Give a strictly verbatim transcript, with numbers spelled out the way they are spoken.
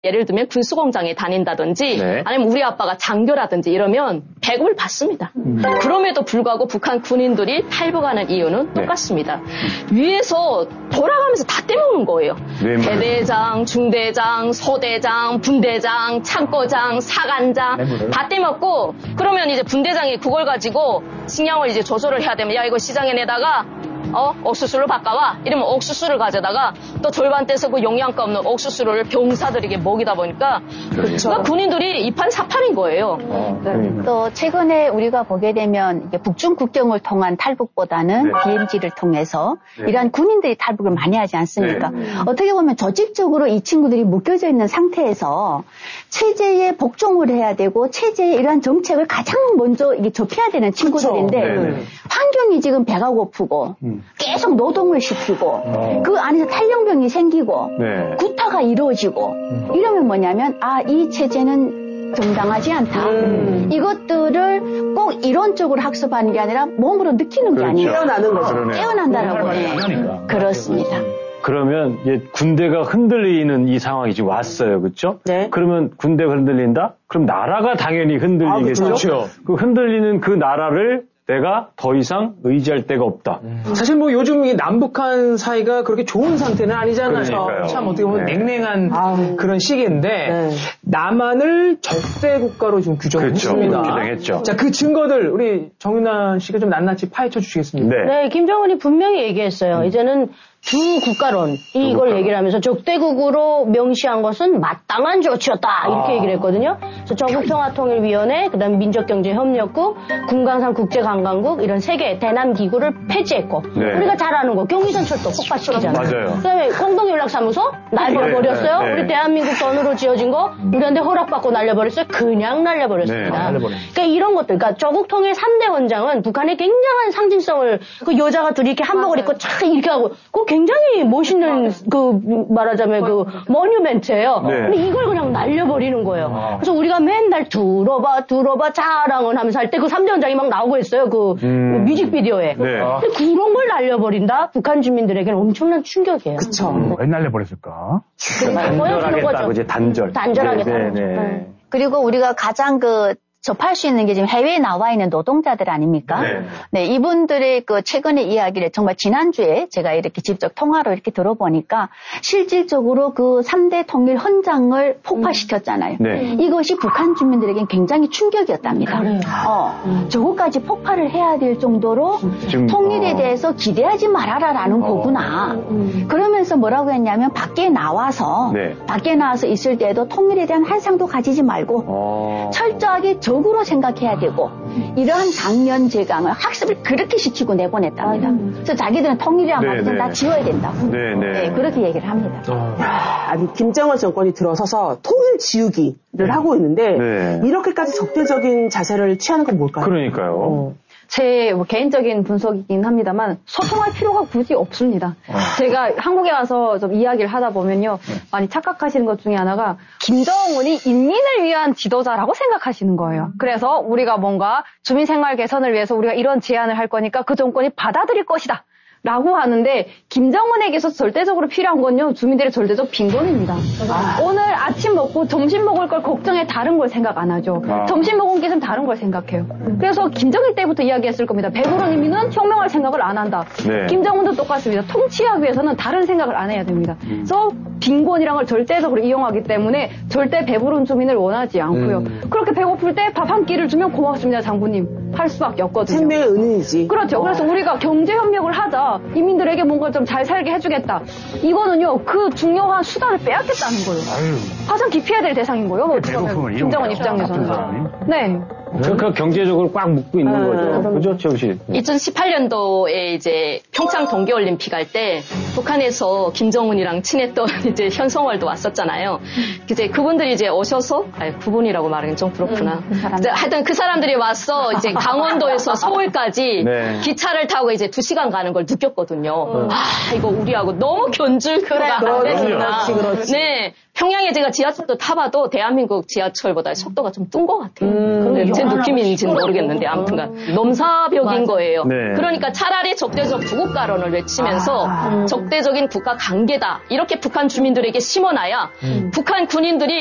예를 들면 군수공장에 다닌다든지 네. 아니면 우리 아빠가 장교라든지 이러면 배급을 받습니다. 음. 그럼에도 불구하고 북한 군인들이 탈북하는 이유는 네. 똑같습니다. 위에서 돌아가면서 다 떼먹는 거예요. 네, 대대장, 중대장, 소대장, 분대장, 창고장, 사관장 네, 다 떼먹고 그러면 이제 분대장이 그걸 가지고 식량을 이제 조절을 해야 되면 야 이거 시장에 내다가 어 옥수수를 바꿔와 이러면 옥수수를 가져다가 또 절반 떼서 그 영양가 없는 옥수수를 병사들에게 먹이다 보니까 그렇죠. 그러니까 군인들이 이판사판인 거예요. 어, 네. 또 최근에 우리가 보게 되면 이게 북중 국경을 통한 탈북보다는 네. 비엠지를 통해서 네. 이러한 군인들이 탈북을 많이 하지 않습니까? 네. 어떻게 보면 조직적으로 이 친구들이 묶여져 있는 상태에서 체제에 복종을 해야 되고 체제의 이러한 정책을 가장 먼저 이게 접해야 되는 친구들인데 네. 환경이 지금 배가 고프고 음. 계속 노동을 시키고 어. 그 안에서 탈영병이 생기고 네. 구타가 이루어지고 음. 이러면 뭐냐면 아, 이 체제는 정당하지 않다. 음. 이것들을 꼭 이론적으로 학습하는 게 아니라 몸으로 느끼는 게 그렇죠. 아니에요. 깨어나는 거죠. 어, 깨어난다라고 해요. 그렇습니다. 그러면 이제 군대가 흔들리는 이 상황이 지금 왔어요. 그렇죠? 네. 그러면 군대가 흔들린다? 그럼 나라가 당연히 흔들리겠죠. 아, 그렇죠. 그 흔들리는 그 나라를 내가 더 이상 의지할 데가 없다. 음. 사실 뭐 요즘 이 남북한 사이가 그렇게 좋은 상태는 아니잖아요. 그러니까요. 참 어떻게 보면 네. 냉랭한 아우. 그런 시기인데 네. 남한을 절대 국가로 좀 규정했습니다. 그렇죠. 규정했죠. 자, 그 증거들 우리 정윤아 씨가 좀 낱낱이 파헤쳐 주시겠습니까? 네. 네, 김정은이 분명히 얘기했어요. 음. 이제는 주 국가론 이걸 국가론. 얘기를 하면서 적대국으로 명시한 것은 마땅한 조치였다 이렇게 아. 얘기를 했거든요. 그래서 전국평화통일위원회, 그다음 민족경제협력국, 군강산 국제관광국 이런 세 개 대남 기구를 폐지했고 네. 우리가 잘 아는 거 경의선철도 폭파시키잖아요. 맞아요. 그다음에 공동연락사무소 날려버렸어요. 네, 네, 네. 우리 대한민국 돈으로 지어진 거 우리한테 허락받고 날려버렸어요. 그냥 날려버렸습니다. 네, 그러니까 이런 것들, 그러니까 조국통일 삼 대 원장은 북한의 굉장한 상징성을 그 여자가 둘이 이렇게 한복을 입고 촥 이렇게 하고 그 굉장히 멋있는 그 말하자면 그 모뉴멘트예요. 네. 근데 이걸 그냥 날려버리는 거예요. 아. 그래서 우리가 맨날 들어봐 들어봐 자랑은 하면서 할 때 그 삼 대 원장이 막 나오고 있어요. 그, 음. 그 뮤직비디오에. 네. 근데 그런 걸 날려버린다? 북한 주민들에게는 엄청난 충격이에요. 그쵸. 음. 왜 날려버렸을까? 단절하겠다고 이제 단절. 단절하겠다. 네, 네, 네. 네. 그리고 우리가 가장 그 접할 수 있는 게 지금 해외에 나와 있는 노동자들 아닙니까? 네. 네, 이분들의 그 최근의 이야기를 정말 지난주에 제가 이렇게 직접 통화로 이렇게 들어보니까 실질적으로 그 삼 대 통일 헌장을 폭파시켰잖아요. 네. 이것이 북한 주민들에겐 굉장히 충격이었답니다. 아, 네. 어, 음. 저거까지 폭발을 해야 될 정도로 지금, 통일에 어. 대해서 기대하지 말아라라는 어. 거구나. 음. 그러면서 뭐라고 했냐면 밖에 나와서 네. 밖에 나와서 있을 때에도 통일에 대한 환상도 가지지 말고 어. 철저하게 적으로 생각해야 되고 이러한 강연제강을 학습을 그렇게 시키고 내보냈답니다. 음. 그래서 자기들은 통일이란 말은 다 지워야 된다고. 네, 네, 그렇게 얘기를 합니다. 어. 아니, 김정은 정권이 들어서서 통일 지우기를 네. 하고 있는데 네. 이렇게까지 적대적인 자세를 취하는 건 뭘까요? 그러니까요. 어. 제 뭐 개인적인 분석이긴 합니다만 소통할 필요가 굳이 없습니다. 어. 제가 한국에 와서 좀 이야기를 하다 보면요. 네. 많이 착각하시는 것 중에 하나가 김정은이 인민을 위한 지도자라고 생각하시는 거예요. 그래서 우리가 뭔가 주민생활 개선을 위해서 우리가 이런 제안을 할 거니까 그 정권이 받아들일 것이다. 라고 하는데 김정은에게서 절대적으로 필요한 건요. 주민들의 절대적 빈곤입니다. 아. 오늘 아침 먹고 점심 먹을 걸 걱정해 다른 걸 생각 안 하죠. 아. 점심 먹은 게 있으면 다른 걸 생각해요. 그래서 김정일 때부터 이야기했을 겁니다. 배부른 인민은 혁명할 생각을 안 한다. 네. 김정은도 똑같습니다. 통치하기 위해서는 다른 생각을 안 해야 됩니다. 음. 그래서 빈곤이란 걸 절대적으로 이용하기 때문에 절대 배부른 주민을 원하지 않고요. 음. 그렇게 배고플 때 밥 한 끼를 주면 고맙습니다. 장군님. 할 수밖에 없거든요. 생명의 은인이지. 그렇죠. 어. 그래서 우리가 경제협력을 하자. 이민들에게 뭔가 좀 잘 살게 해주겠다. 이거는요, 그 중요한 수단을 빼앗겠다는 거예요. 아유. 가장 기피해야 될 대상인 거예요. 뭐 김정은 입장에서는. 네. 그, 그 경제적으로 꽉 묶고 있는 음. 거죠. 그죠, 최우 씨? 이천십팔 년도에 이제 평창 동계올림픽 할 때 북한에서 김정은이랑 친했던 이제 현성월도 왔었잖아요. 이제 그분들이 이제 오셔서, 아니, 그분이라고 말하긴 좀 그렇구나. 음, 그 하여튼 그 사람들이 와서 이제 강원도에서 서울까지 네. 기차를 타고 이제 두 시간 가는 걸 느꼈거든요. 음. 아, 이거 우리하고 너무 견줄거가 안 되구나. 그렇지, 그렇지. 네. 평양에 제가 지하철도 타봐도 대한민국 지하철보다 속도가 좀 뜬 것 같아요. 음, 제 느낌인지는 모르겠는데 아무튼간 넘사벽인 거예요. 네. 그러니까 차라리 적대적 부국가론을 외치면서 아, 음. 적, 적대적인 국가 관계다. 이렇게 북한 주민들에게 심어놔야 음. 북한 군인들이